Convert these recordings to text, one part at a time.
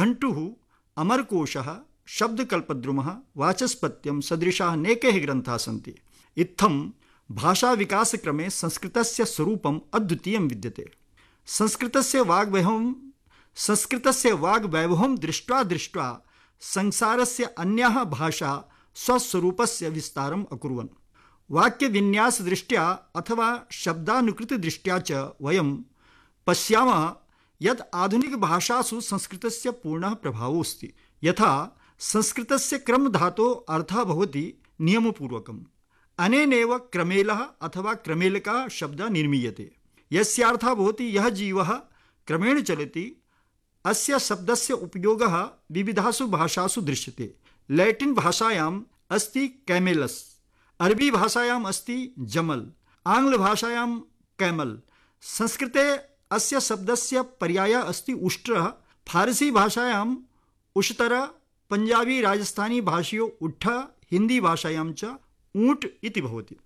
घण्टुः, अमरकोशः, शब्दकल्पद्रुमः, वाचस्पत्यं सदृशाः अनेके ग्रन्थाः सन्ति। इत्थं भाषाविकासक्रमे संस्कृतस्य स्वरूपम् अद्वितीयं विद्यते। संस्कृतस्य वाग्वैभवं दृष्ट्वा संसारस्य अन्याः भाषाः स्वस्वरूपस्य विस्तारम् अकुर्वन्। वाक्यविन्यासदृष्ट्या अथवा शब्दानुकृतिदृष्ट्या च वयं पश्यामः यत् आधुनिकभाषासु संस्कृतस्य पूर्णः प्रभावो अस्ति। यथा संस्कृतस्य क्रमधातोः अर्थः भवति नियमपूर्वकम्। अनेनैव क्रमेलः अथवा क्रमेलकः शब्दः निर्मीयते, यस्यार्थः भवति यः जीवः क्रमेण चलति। अस्य शब्दस्य उपयोगः विविधासु भाषासु दृश्यते। लैटिन् भाषायाम् अस्ति कैमेलस्, अरबी भाषायाम् अस्ति जमल, आङ्ग्लभाषायां कैमल। संस्कृते अस्य शब्दस्य पर्यायः अस्ति उष्ट्रः। फारसी भाषायाम् उष्तर, पंजाबी राजस्थानी भाषयो उट्ठ, हिंदी भाषायां च ऊँट इति भवति।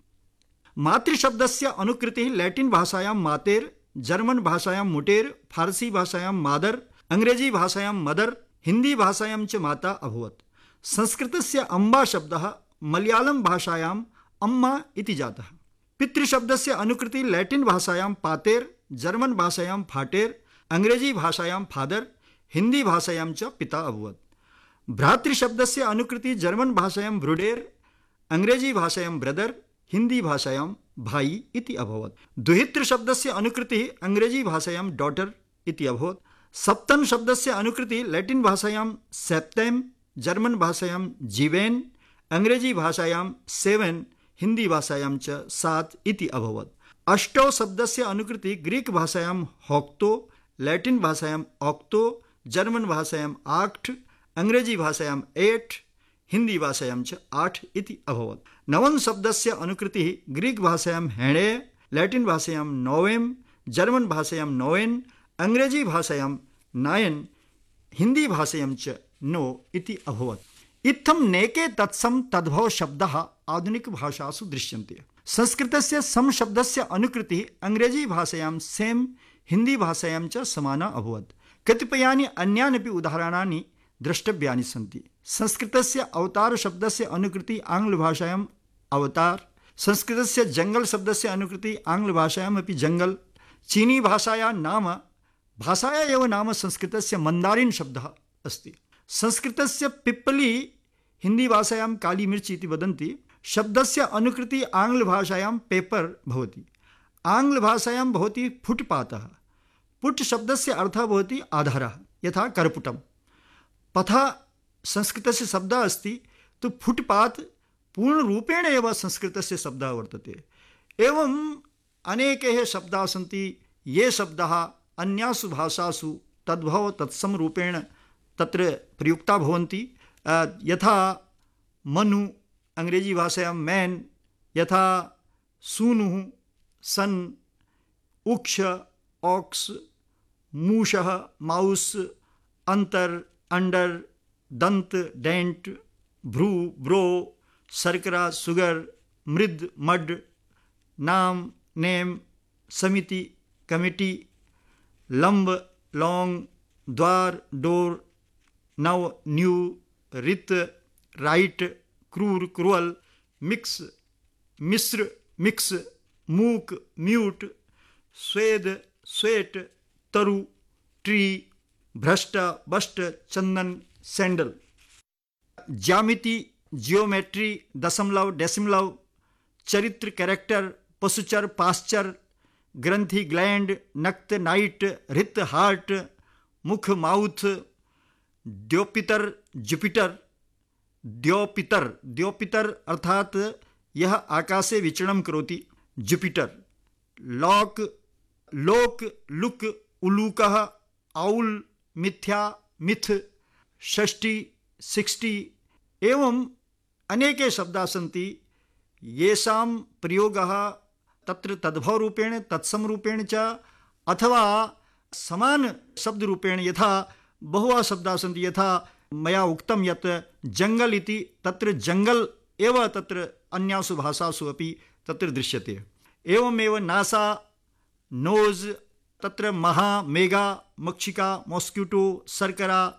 मातृशब्दस्य अनुकृतिः लैटिन् भाषायां मातेर्, जर्मन भाषायां मुटेर्, फारसी भाषायां मादर, अंग्रेजी भाषायां मदर, हिंदी भाषायां च माता अभवत्। संस्कृतस्य अम्बा शब्दः मलयालम भाषायाम् अम्मा इति जातः। पितृशब्दस्य अनुकृतिः लैटिन् भाषायां पातेर्, जर्मन भाषायां फाटेर्, अंग्रेजी भाषायां फादर, हिंदी भाषायां च पिता अभवत्। भ्रातृशब्दस्य अनुकृतिः जर्मन भाषायां ब्रुडेर्, अंग्रेजी भाषायां ब्रदर, हिंदी भाषायां भाई इति अभवत्। दुहितृशब्दस्य अनुकृतिः अंग्रेजी भाषायां डॉटर इति अभवत्। सप्तम शब्दस्य अनुकृतिः लैटिन् भाषायां सेप्टेम, जर्मन भाषायां जीवेन, अंग्रेजी भाषायां सेवन, हिंदी भाषायां च सात इति अभवत्। अष्टौ शब्दस्य अनुकृतिः ग्रीक भाषायां होक्तो, लैटिन् भाषायां ऑक्तो, जर्मन भाषायां आक्ट, अंग्रेजी भाषायां एट, हिंदी भाषायां च आठ इति अभवत्। नवम शब्दस्य अनुकृतिः ग्रीक भाषायां हेणे, लैटिन् भाषायां नोवेम, जर्मन भाषायां नोवेन, अंग्रेजी भाषायां नायन, हिंदी भाषायां च नो इति अभवत्। इत्थं नैके तत्सम तद्भव शब्दाः आधुनिकभाषासु दृश्यन्ते। संस्कृतस्य सम शब्दस्य अनुकृतिः अंग्रेजी भाषायां सेम, हिंदी भाषायां च समाना अभवत्। कतिपयानि अन्यान्यपि उदाहरणानि द्रष्टव्यानि सन्ति। संस्कृतस्य अवतार शब्दस्य अनुकृतिः आङ्ग्लभाषायाम् अवतार, संस्कृतस्य जंगल शब्दस्य अनुकृतिः आङ्ग्लभाषायामपि जंगल, चीनी भाषायां भाषाया एव नाम संस्कृतस्य मंदारिन शब्दः अस्ति। संस्कृतस्य पिप्पली, हिंदी भाषायां काली मिर्च इति वदन्ति, शब्दस्य अनुकृतिः आङ्ग्लभाषायां पेपर भवति। आङ्ग्लभाषायां भवति फुटपातः। पुट शब्दस्य अर्थः भवति आधारः, यथा करपुटं। पथा संस्कृतस्य शब्दः अस्ति, तो फुटपात पूर्णरूपेण एव संस्कृतस्य शब्दः वर्तते। एवं अनेके शब्दाः सन्ति, ये शब्दाः अन्यासु भाषासु तद्भव तत्सम रूपेण तत्र प्रयुक्ता भवन्ति। यथा मनु अंग्रेजी भाषायां मैन, यथा सूनुः सन, उक्ष ऑक्स, मूषः माउस, अंतर अंडर, दंत डेंट, भ्रू ब्रो, शर्करा सुगर, मृद मड, नाम नेम, समिति कमिटी, लंब लौंग, द्वार डोर, नव न्यू, रित राइट, क्रूर क्रूअल, मिक्स मिश्र मिक्स, मूक म्यूट, स्वेद स्वेट, तरु ट्री, भ्रष्ट बस्ट, चंदन सैंडल। ज्यामिति जियोमेट्री, दशमलव डेसिमलव, चरित्र कैरेक्टर, पशुचर पास्चर, ग्रंथि ग्लैंड, नक्त नाइट, हृत हार्ट, मुख माउथ, द्योपितर जुपिटर। द्योपितर अर्थात यह आकाशे विचरणं करोति, जुपिटर। लोक लुक, उलूकः, आउल, मिथ्या मिथ, षष्ठी 60। एवं अनेके शब्दाः सन्ति, येषां प्रयोगः तत्र तद्भवरूपेण तत्समरूपेण च अथवा समान शब्दरूपेण। यथा बहुवः शब्दाः सन्ति, यथा मया उक्तं यत् जंगल इति, तत्र जंगल एव तत्र अन्यासु भाषासु अपि तत्र दृश्यते। एवमेव नासा, नोज, तत्र महा, मेगा, मक्षिका, मॉस्किटो, शर्करा,